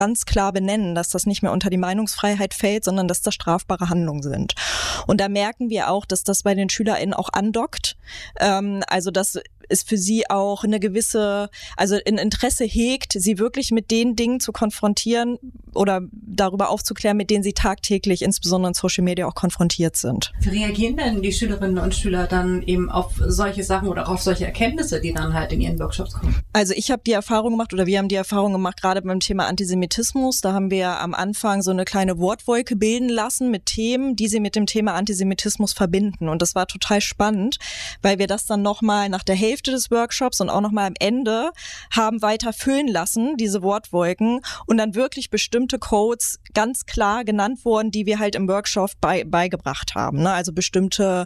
ganz klar benennen, dass das nicht mehr unter die Meinungsfreiheit fällt, sondern dass das strafbare Handlungen sind. Und da merken wir auch, dass das bei den SchülerInnen auch andockt. Also dass es für sie auch eine gewisse, also ein Interesse hegt, sie wirklich mit den Dingen zu konfrontieren oder darüber aufzuklären, mit denen sie tagtäglich, insbesondere in Social Media, auch konfrontiert sind. Wie reagieren denn die Schülerinnen und Schüler dann eben auf solche Sachen oder auf solche Erkenntnisse, die dann halt in ihren Workshops kommen? Also ich habe die Erfahrung gemacht, oder wir haben die Erfahrung gemacht, gerade beim Thema Antisemitismus, da haben wir am Anfang so eine kleine Wortwolke bilden lassen mit Themen, die sie mit dem Thema Antisemitismus verbinden. Und das war total spannend, weil wir das dann nochmal nach der Hälfte des Workshops und auch nochmal am Ende haben weiter füllen lassen, diese Wortwolken, und dann wirklich bestimmte Codes ganz klar genannt wurden, die wir halt im Workshop beigebracht haben. Ne? Also bestimmte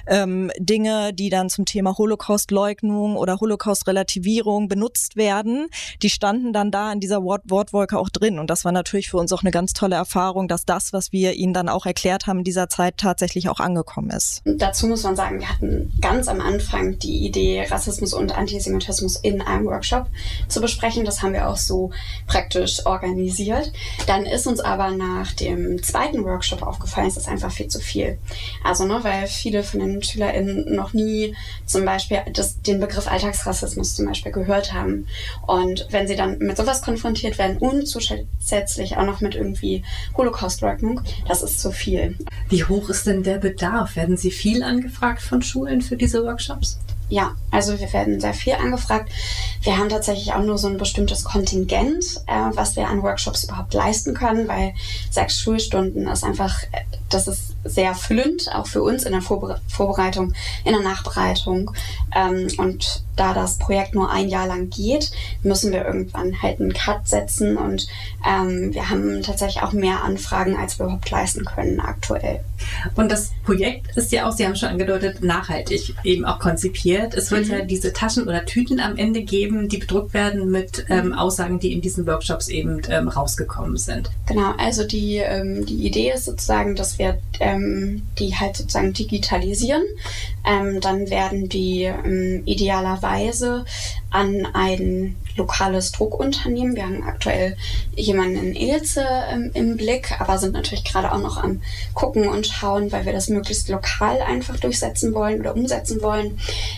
Dinge, die dann zum Thema Holocaust-Leugnung oder Holocaust-Relativierung benutzt werden, die standen dann da in dieser Wortwolke auch drin. Und das war natürlich für uns auch eine ganz tolle Erfahrung, dass das, was wir ihnen dann auch erklärt haben, in dieser Zeit tatsächlich auch angekommen ist. Dazu muss man sagen, wir hatten ganz am Anfang die Idee, Rassismus und Antisemitismus in einem Workshop zu besprechen. Das haben wir auch so praktisch organisiert. Dann ist uns aber nach dem zweiten Workshop aufgefallen, es ist einfach viel zu viel. Also, weil viele von den SchülerInnen noch nie zum Beispiel den Begriff Alltagsrassismus zum Beispiel gehört haben. Und wenn sie dann mit sowas konfrontiert werden und zusätzlich auch noch mit irgendwie Holocaust-Leugnung, das ist zu viel. Wie hoch ist denn der Bedarf? Werden Sie viel angefragt von Schulen für diese Workshops? Ja, also wir werden sehr viel angefragt. Wir haben tatsächlich auch nur so ein bestimmtes Kontingent, was wir an Workshops überhaupt leisten können, weil 6 Schulstunden ist einfach, das ist sehr füllend, auch für uns in der Vorbereitung, in der Nachbereitung. Und da das Projekt nur ein Jahr lang geht, müssen wir irgendwann halt einen Cut setzen und wir haben tatsächlich auch mehr Anfragen, als wir überhaupt leisten können aktuell. Und das Projekt ist ja auch, Sie haben schon angedeutet, nachhaltig eben auch konzipiert. Es wird ja diese Taschen oder Tüten am Ende geben, die bedruckt werden mit Aussagen, die in diesen Workshops eben rausgekommen sind. Genau, also die Idee ist sozusagen, dass wir die halt sozusagen digitalisieren. Dann werden die idealerweise an ein lokales Druckunternehmen. Wir haben aktuell jemanden in Ilze im Blick, aber sind natürlich gerade auch noch am Gucken und schauen, weil wir das möglichst lokal einfach durchsetzen wollen oder umsetzen wollen.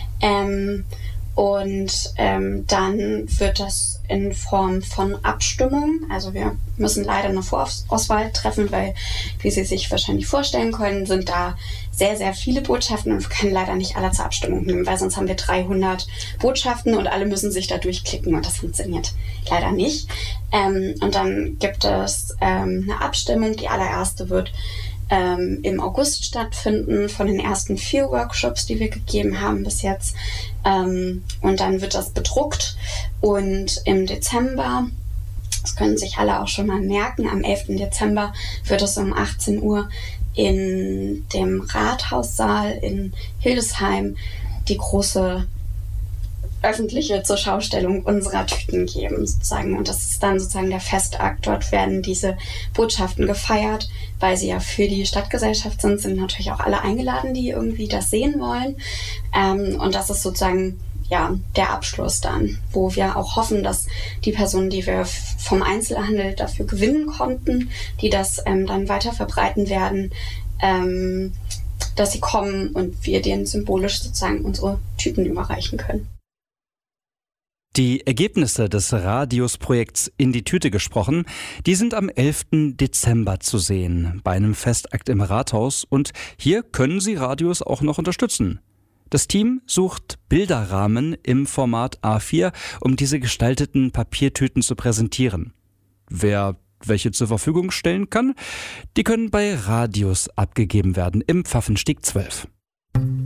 Dann wird das in Form von Abstimmung, also wir müssen leider eine Vorauswahl treffen, weil, wie Sie sich wahrscheinlich vorstellen können, sind da sehr, sehr viele Botschaften und wir können leider nicht alle zur Abstimmung nehmen, weil sonst haben wir 300 Botschaften und alle müssen sich da durchklicken und das funktioniert leider nicht. Und dann gibt es eine Abstimmung, die allererste wird im August stattfinden von den ersten 4 Workshops, die wir gegeben haben bis jetzt. Und dann wird das bedruckt und im Dezember, das können sich alle auch schon mal merken, am 11. Dezember wird es um 18 Uhr in dem Rathaussaal in Hildesheim die große öffentliche Zurschaustellung unserer Tüten geben, sozusagen. Und das ist dann sozusagen der Festakt. Dort werden diese Botschaften gefeiert, weil sie ja für die Stadtgesellschaft sind natürlich auch alle eingeladen, die irgendwie das sehen wollen. Und das ist sozusagen ja der Abschluss dann, wo wir auch hoffen, dass die Personen, die wir vom Einzelhandel dafür gewinnen konnten, die das dann weiter verbreiten werden, dass sie kommen und wir denen symbolisch sozusagen unsere Tüten überreichen können. Die Ergebnisse des Radius-Projekts In die Tüte gesprochen, die sind am 11. Dezember zu sehen, bei einem Festakt im Rathaus. Und hier können Sie Radius auch noch unterstützen. Das Team sucht Bilderrahmen im Format A4, um diese gestalteten Papiertüten zu präsentieren. Wer welche zur Verfügung stellen kann, die können bei Radius abgegeben werden im Pfaffensteg 12.